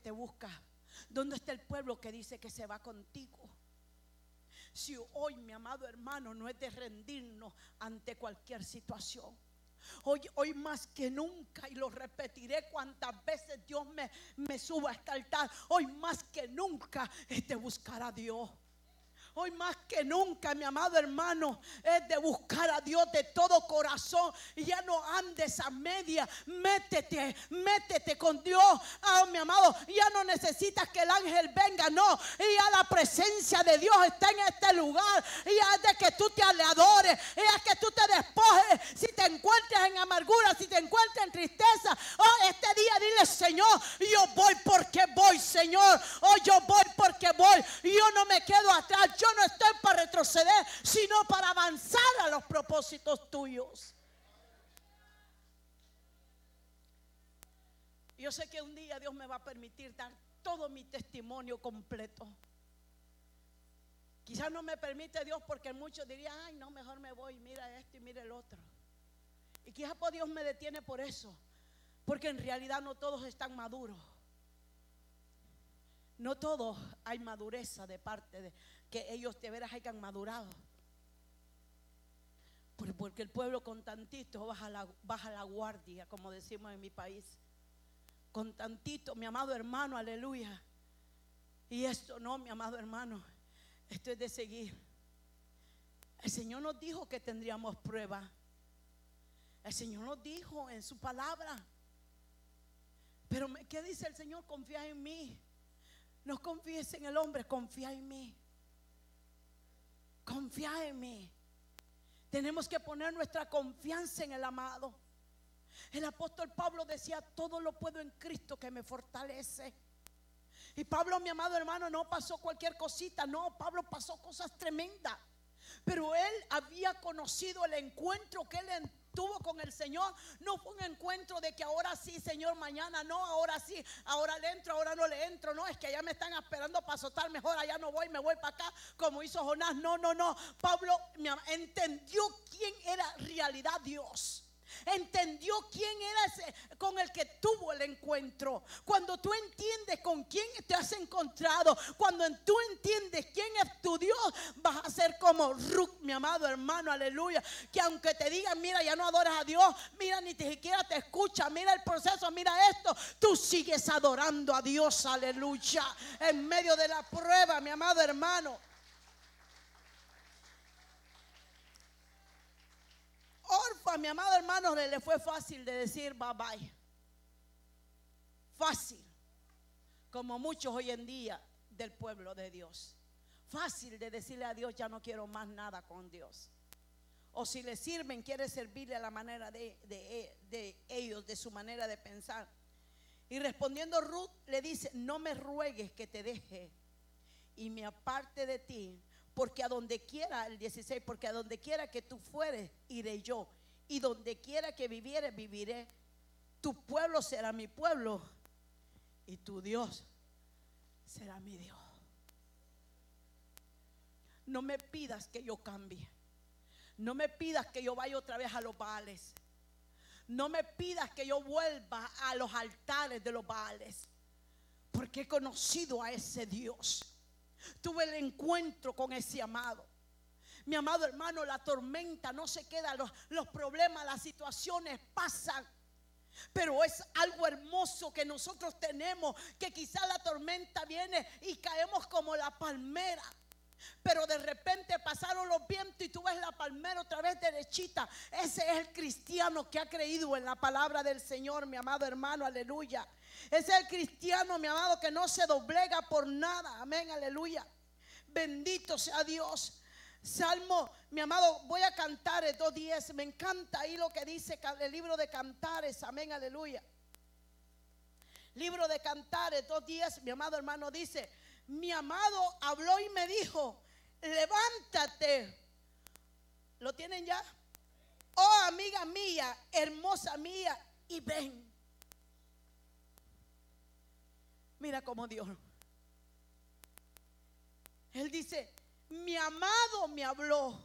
te busca? ¿Dónde está el pueblo que dice que se va contigo? Si hoy, mi amado hermano, no es de rendirnos ante cualquier situación. Hoy más que nunca, y lo repetiré cuantas veces Dios me suba a este altar, hoy más que nunca es de buscar a Dios. Hoy más que nunca, mi amado hermano, es de buscar a Dios de todo corazón. Y ya no andes a media. Métete con Dios. Mi amado, ya no necesitas que el ángel venga, no. Y ya la presencia de Dios está en este lugar. Y ya es de que tú te le adores. Y ya es que tú te despojes. Si te encuentras en amargura, si te encuentras en tristeza, este día dile: Señor, yo voy porque voy, Señor. Yo voy porque voy. Yo no me quedo atrás. Yo no estoy para retroceder, sino para avanzar a los propósitos tuyos. Yo sé que un día Dios me va a permitir dar todo mi testimonio completo. Quizás no me permite Dios porque muchos dirían: ay, no, mejor me voy, mira esto y mira el otro. Y quizás Dios me detiene por eso, porque en realidad no todos están maduros. No todos hay madureza de parte de que ellos de veras hayan madurado. Porque el pueblo con tantito baja la guardia, como decimos en mi país. Con tantito, mi amado hermano, aleluya. Y esto no, mi amado hermano, esto es de seguir. El Señor nos dijo que tendríamos prueba. El Señor nos dijo en su palabra. Pero ¿qué dice el Señor? Confía en mí. No confíes en el hombre, confía en mí. Confía en mí. Tenemos que poner nuestra confianza en el amado. El apóstol Pablo decía: todo lo puedo en Cristo que me fortalece. Y Pablo, mi amado hermano, no pasó cualquier cosita. No, Pablo pasó cosas tremendas. Pero él había conocido el encuentro que él tuvo con el Señor. No fue un encuentro de que ahora sí, Señor, mañana no, ahora sí, ahora le entro, ahora no le entro. No, es que allá me están esperando para azotar, mejor allá no voy, me voy para acá, como hizo Jonás. No. Pablo entendió quién era en realidad Dios. Entendió quién era ese con el que tuvo el encuentro. Cuando tú entiendes con quién te has encontrado, cuando tú entiendes quién es tu Dios, vas a ser como Ruth, mi amado hermano, aleluya. Que aunque te digan: mira, ya no adoras a Dios, mira, ni siquiera te escucha, mira el proceso, mira esto, tú sigues adorando a Dios, aleluya. En medio de la prueba, mi amado hermano. Orfa, mi amado hermano, le fue fácil de decir bye bye. Fácil. Como muchos hoy en día del pueblo de Dios. Fácil de decirle a Dios: ya no quiero más nada con Dios. O si le sirven, quiere servirle a la manera de ellos, de su manera de pensar. Y respondiendo Ruth le dice: no me ruegues que te deje y me aparte de ti. Porque a donde quiera, el 16, porque a donde quiera que tú fueres, iré yo. Y donde quiera que vivieres, viviré. Tu pueblo será mi pueblo y tu Dios será mi Dios. No me pidas que yo cambie. No me pidas que yo vaya otra vez a los Baales. No me pidas que yo vuelva a los altares de los Baales. Porque he conocido a ese Dios. Tuve el encuentro con ese amado. Mi amado hermano, la tormenta no se queda, los problemas, las situaciones pasan. Pero es algo hermoso que nosotros tenemos, que quizá la tormenta viene y caemos como la palmera. Pero de repente pasaron los vientos y tú ves la palmera otra vez derechita. Ese es el cristiano que ha creído en la palabra del Señor, mi amado hermano, aleluya. Ese es el cristiano, mi amado, que no se doblega por nada, amén, aleluya. Bendito sea Dios. Salmo, mi amado, voy a cantar el 2:10. Me encanta ahí lo que dice el libro de Cantares, amén, aleluya. Libro de Cantares 2:10, mi amado hermano, dice: mi amado habló y me dijo: levántate. ¿Lo tienen ya? Oh, amiga mía, hermosa mía, y ven. Mira cómo Dios. Él dice: mi amado me habló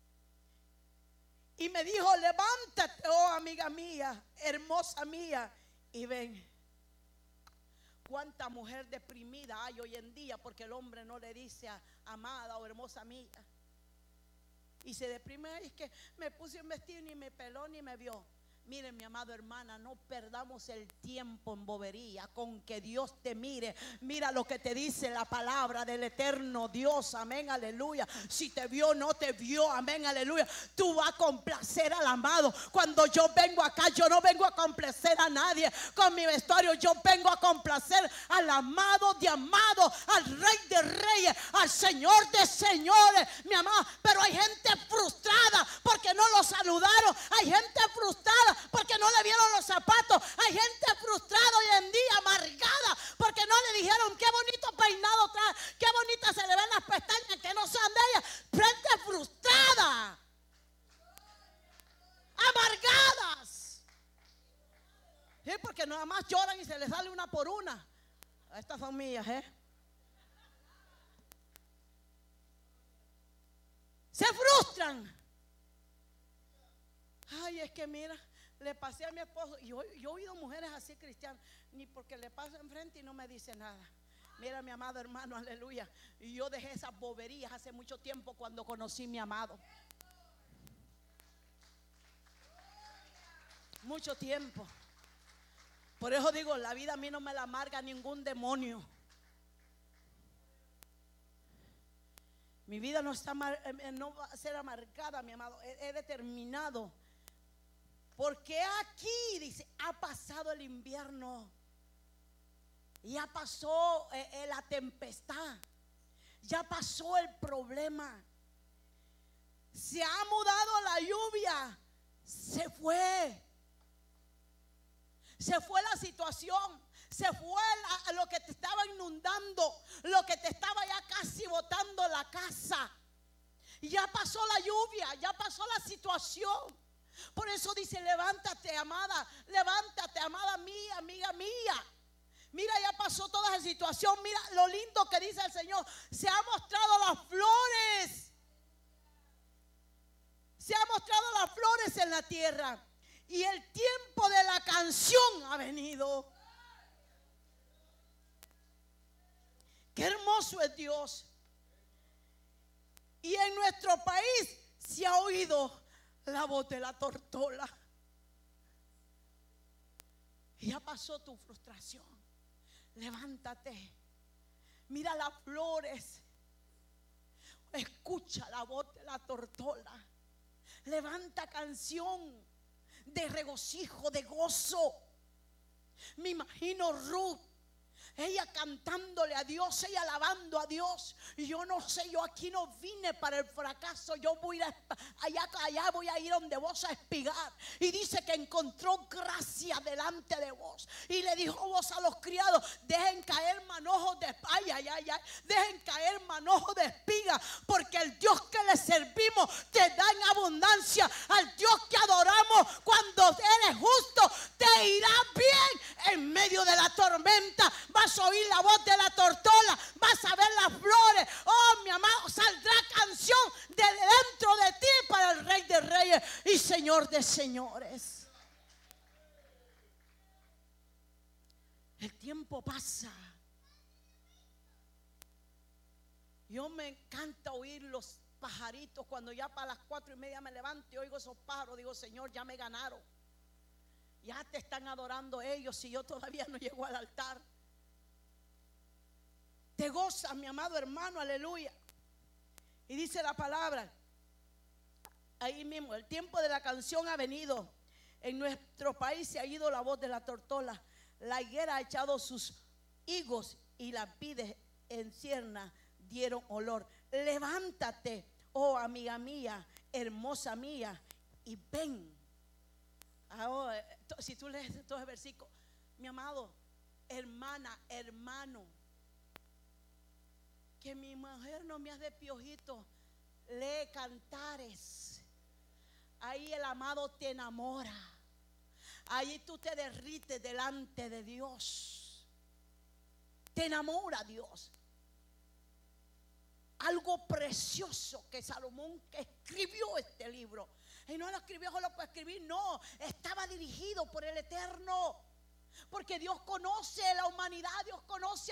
y me dijo: levántate, oh amiga mía, hermosa mía, y ven. Cuánta mujer deprimida hay hoy en día porque el hombre no le dice amada o hermosa mía. Y se deprime, es que me puse un vestido, ni me peló ni me vio. Miren, mi amado hermana, no perdamos el tiempo en bobería. Con que Dios te mire. Mira lo que te dice la palabra del eterno Dios. Amén, aleluya. Si te vio o no te vio, amén, aleluya. Tú vas a complacer al amado. Cuando yo vengo acá, yo no vengo a complacer a nadie con mi vestuario. Yo vengo a complacer al amado de amado, al Rey de reyes, al Señor de señores, mi amado. Pero hay gente frustrada porque no lo saludaron. Hay gente frustrada porque no le vieron los zapatos. Hay gente frustrada hoy en día, amargada, porque no le dijeron qué bonito peinado trae, qué bonita se le ven las pestañas, que no sean de ella. Gente frustrada, amargadas. Sí, porque nada más lloran y se les sale una por una. Estas son mías, se frustran. Ay, es que mira, le pasé a mi esposo. Y yo he oído mujeres así cristianas, ni porque le paso enfrente y no me dice nada. Mira, mi amado hermano, aleluya. Y yo dejé esas boberías hace mucho tiempo cuando conocí a mi amado. Mucho tiempo. Por eso digo, la vida a mí no me la amarga ningún demonio. Mi vida no va a ser amargada, mi amado. He determinado. Porque aquí dice, ha pasado el invierno, ya pasó la tempestad, ya pasó el problema, se ha mudado la lluvia, se fue la situación, se fue lo que te estaba inundando, lo que te estaba ya casi botando la casa. Ya pasó la lluvia, ya pasó la situación. Por eso dice, levántate, amada mía, amiga mía. Mira, ya pasó toda esa situación. Mira lo lindo que dice el Señor. Se han mostrado las flores. Se han mostrado las flores en la tierra. Y el tiempo de la canción ha venido. Qué hermoso es Dios. Y en nuestro país se ha oído la voz de la tortola. Y ya pasó tu frustración. Levántate. Mira las flores. Escucha la voz de la tortola. Levanta canción de regocijo, de gozo. Me imagino Ruth, ella cantándole a Dios, ella alabando a Dios. Y yo no sé, yo aquí no vine para el fracaso. Yo voy allá voy a ir donde vos a espigar. Y dice que encontró gracia delante de vos. Y le dijo vos a los criados, dejen caer manojos de dejen caer manojos de espiga, porque el Dios que le servimos te da en abundancia. Al Dios que adoramos, cuando eres justo, te irá bien en medio de la tormenta. Vas a oír la voz de la tortola, vas a ver las flores. Oh, mi amado, saldrá canción de dentro de ti para el Rey de reyes y Señor de señores. El tiempo pasa. Yo me encanta oír los pajaritos. Cuando ya para las 4:30 me levanto y oigo esos pájaros, digo, Señor, ya me ganaron. Ya te están adorando ellos y yo todavía no llego al altar. Te gozas, mi amado hermano, aleluya. Y dice la palabra, ahí mismo, el tiempo de la canción ha venido. En nuestro país se ha ido la voz de la tortola. La higuera ha echado sus higos y las vides en cierne dieron olor. Levántate, oh amiga mía, hermosa mía, y ven. Ahora, si tú lees todo el versículo, mi amado, hermana, hermano, que mi mujer no me hace piojito, lee Cantares. Ahí el amado te enamora. Ahí tú te derrites delante de Dios. Te enamora Dios. Algo precioso que Salomón, que escribió este libro, y no lo escribió solo para escribir, no, estaba dirigido por el Eterno. Porque Dios conoce la humanidad, Dios conoce